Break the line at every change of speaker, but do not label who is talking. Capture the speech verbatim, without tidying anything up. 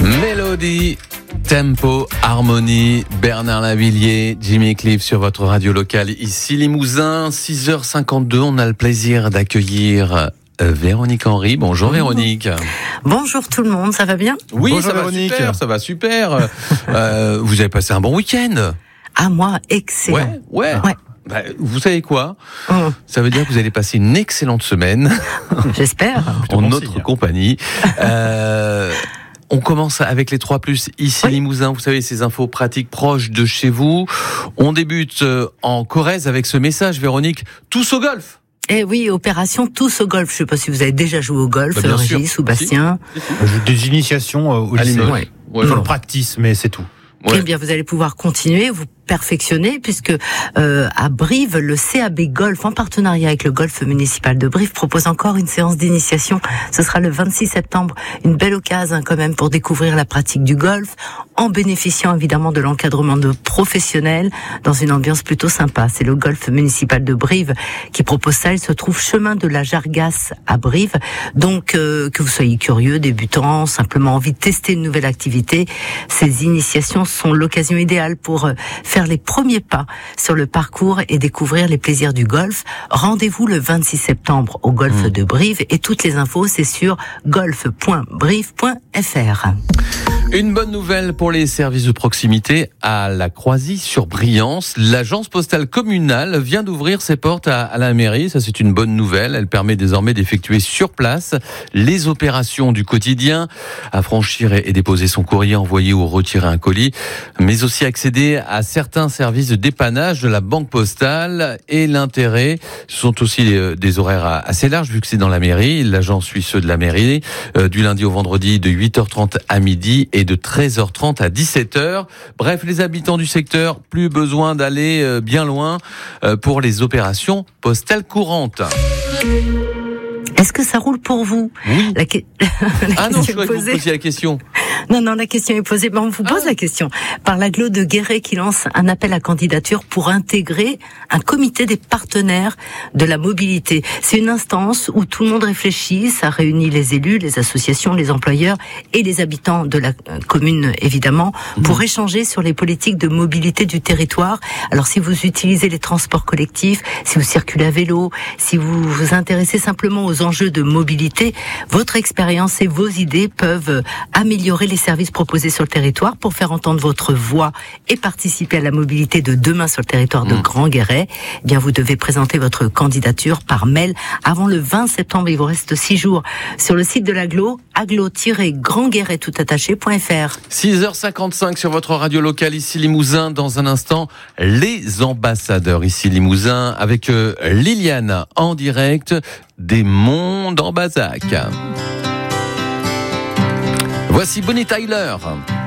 Mélodie, tempo, harmonie, Bernard Lavilliers, Jimmy Cliff sur votre radio locale ici Limousin, six heures cinquante-deux. On a le plaisir d'accueillir Véronique Henry. Bonjour Véronique.
Bonjour tout le monde, ça va bien ?
Oui,
Bonjour
ça va
Véronique.
super, ça va super. euh, vous avez passé un bon week-end ?
Ah moi, excellent.
Ouais, ouais.
Ouais.
Bah, vous savez quoi ?
Mmh.
Ça veut dire que vous allez passer une excellente semaine
J'espère.
en
bon
notre
signe.
compagnie. Euh, on commence avec les trois plus ici
Oui.
Limousin. Vous savez, ces infos pratiques proches de chez vous. On débute euh, en Corrèze avec ce message, Véronique. Tous au golf.
Eh oui, opération tous au golf. Je sais pas si vous avez déjà joué au golf,
Bah, bien sûr.
Régis ou Bastien.
J'ai des initiations euh, au
À
lycée.
Limoges.
Ouais.
Ouais,
Je
ouais.
le practice, mais c'est tout.
Ouais.
Eh bien, vous allez pouvoir continuer, vous perfectionner, puisque euh, à Brive, le C A B Golf, en partenariat avec le Golf municipal de Brive, propose encore une séance d'initiation. Ce sera le vingt-six septembre. Une belle occasion hein, quand même pour découvrir la pratique du golf, en bénéficiant évidemment de l'encadrement de professionnels, dans une ambiance plutôt sympa. C'est le Golf municipal de Brive qui propose ça. Il se trouve chemin de la Jargasse à Brive. Donc, euh, que vous soyez curieux, débutant, simplement envie de tester une nouvelle activité, ces initiations sont l'occasion idéale pour euh, faire les premiers pas sur le parcours et découvrir les plaisirs du golf. Rendez-vous le vingt-six septembre au golf
Mmh.
de Brive et toutes les infos c'est sur golf point brive point f r.
Une bonne nouvelle pour les services de proximité à la Croisille-sur-Briance. L'agence postale communale vient d'ouvrir ses portes à, à la mairie. Ça, c'est une bonne nouvelle. Elle permet désormais d'effectuer sur place les opérations du quotidien, affranchir et, et déposer son courrier, envoyer ou retirer un colis, mais aussi accéder à certains services de dépannage de la banque postale. Et l'intérêt, ce sont aussi des, des horaires assez larges vu que c'est dans la mairie. L'agence suit ceux de la mairie euh, du lundi au vendredi de huit heures trente à midi et de treize heures trente à dix-sept heures. Bref, les habitants du secteur, plus besoin d'aller euh, bien loin euh, pour les opérations postales courantes.
Est-ce que ça roule pour vous ?
Oui.
La, que- la
Ah non, je
question
croyais
est
que vous
posée.
posiez la question.
Non, non, la question est posée. Ben, on vous pose
Ah.
la question. Par l'agglo de Guéret qui lance un appel à candidature pour intégrer un comité des partenaires de la mobilité. C'est une instance où tout le monde réfléchit. Ça réunit les élus, les associations, les employeurs et les habitants de la euh, commune, évidemment, pour échanger sur les politiques de mobilité du territoire. Alors, si vous utilisez les transports collectifs, si vous circulez à vélo, si vous vous intéressez simplement aux enjeux de mobilité, votre expérience et vos idées peuvent améliorer les services proposés sur le territoire pour faire entendre votre voix et participer à la mobilité de demain sur le territoire de
Mmh.
Grand Guéret. Eh bien, vous devez présenter votre candidature par mail avant le vingt septembre. Il vous reste six jours sur le site de l'agglo, agglo tiret grand guéret tout attaché point f r.
six heures cinquante-cinq sur votre radio locale ici Limousin. Dans un instant, les ambassadeurs ici Limousin avec euh, Liliane en direct des Monts d'Ambazac. Voici Bonnie Tyler.